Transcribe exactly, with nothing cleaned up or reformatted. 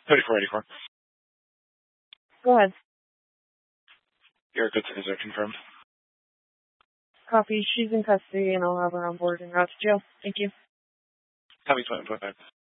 thirty-four eighty-four. Go ahead. Your goods are confirmed. Copy. She's in custody, and I'll have her on board and route to jail. Thank you. Copy twenty point five.